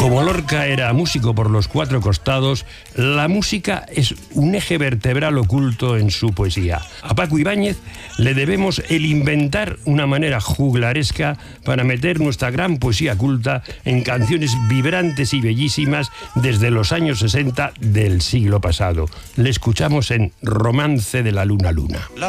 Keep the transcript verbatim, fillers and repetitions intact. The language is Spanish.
Como Lorca era músico por los cuatro costados, la música es un eje vertebral oculto en su poesía. A Paco Ibáñez le debemos el inventar una manera juglaresca para meter nuestra gran poesía culta en canciones vibrantes y bellísimas desde los años sesenta del siglo pasado. Le escuchamos en Romance de la Luna Luna.